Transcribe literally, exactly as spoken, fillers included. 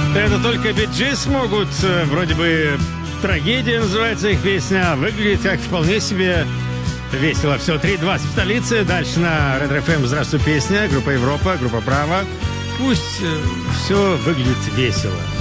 Это только Bee Gees могут. Вроде бы трагедия называется их песня. Выглядит как вполне себе весело. Все, три двадцать в столице. Дальше на Red эф эм «Здравствуй, песня». Группа Европа, группа Право. Пусть все выглядит весело.